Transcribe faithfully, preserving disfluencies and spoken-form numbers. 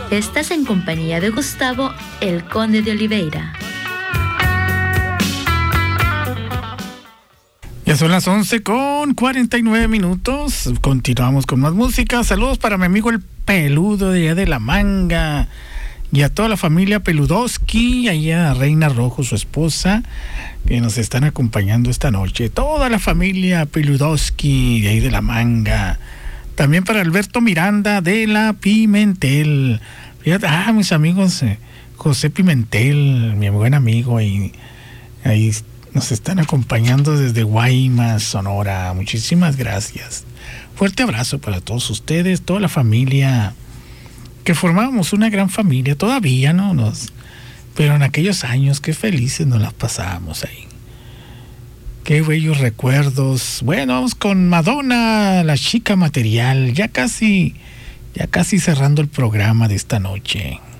Estás en compañía de Gustavo, el Conde de Oliveira. Ya son las once con cuarenta y nueve minutos. Continuamos con más música. Saludos para mi amigo el Peludo de allá de La Manga. Y a toda la familia Peludowski, allá a Reina Rojo, su esposa, que nos están acompañando esta noche. Toda la familia Peludowski de ahí de La Manga. También para Alberto Miranda de La Pimentel. Fíjate, ah, mis amigos, eh, José Pimentel, mi buen amigo, ahí, ahí nos están acompañando desde Guaymas, Sonora. Muchísimas gracias. Fuerte abrazo para todos ustedes, toda la familia, que formábamos una gran familia, todavía, ¿no? Nos, pero en aquellos años, qué felices nos las pasábamos ahí. Qué bellos recuerdos. Bueno, vamos con Madonna, la chica material, ya casi, ya casi cerrando el programa de esta noche.